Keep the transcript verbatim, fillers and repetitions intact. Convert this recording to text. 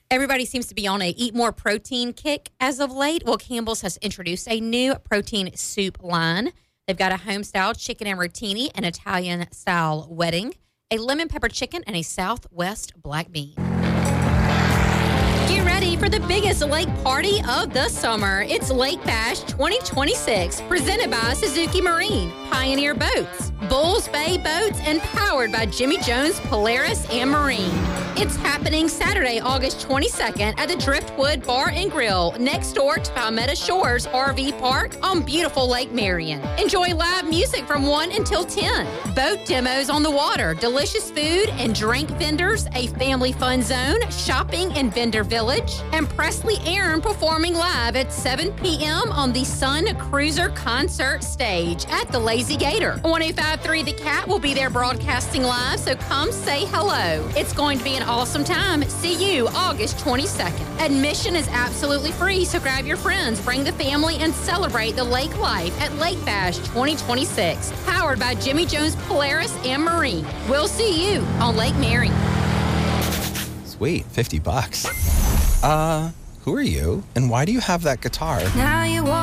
Everybody seems to be on a eat more protein kick as of late. Well, Campbell's has introduced a new protein soup line. They've got a home-style chicken and rotini, an Italian-style wedding, a lemon pepper chicken, and a Southwest black bean. Get ready for the biggest lake party of the summer. It's Lake Bash twenty twenty-six, presented by Suzuki Marine, Pioneer Boats, Bulls Bay Boats, and powered by Jimmy Jones Polaris and Marine. It's happening Saturday, August twenty-second at the Driftwood Bar and Grill next door to Palmetto Shores R V Park on beautiful Lake Marion. Enjoy live music from one until ten, boat demos on the water, delicious food and drink vendors, a family fun zone, shopping and vendor village, and Presley Aaron performing live at seven p.m. on the Sun Cruiser concert stage at the Lazy Gator. one oh five point three The Cat will be there broadcasting live, so come say hello. It's going to be an awesome time. See you August twenty-second. Admission is absolutely free, so grab your friends, bring the family, and celebrate the lake life at Lake Bash twenty twenty-six, powered by Jimmy Jones Polaris and Marine. We'll see you on Lake Marion. Sweet, fifty bucks. Uh, who are you, and why do you have that guitar? Now you